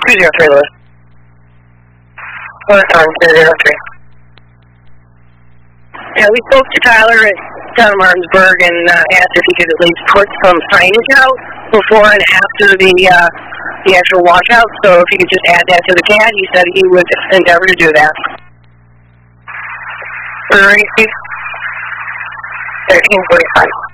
203 Lewis. Lewis on 203. Yeah, we spoke to Tyler at Town of Martinsburg and asked if he could at least put some signage out before and after the actual washout. So if he could just add that to the CAD, he said he would endeavor to do that. We're ready, Steve. 1345.